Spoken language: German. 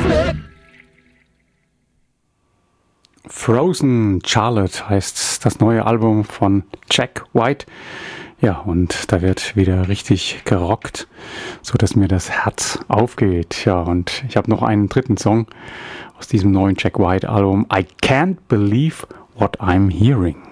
Frozen Charlotte heißt das neue Album von Jack White. Ja, und da wird wieder richtig gerockt, so dass mir das Herz aufgeht. Ja, und ich habe noch einen dritten Song aus diesem neuen Jack White Album. I Can't Believe What I'm Hearing.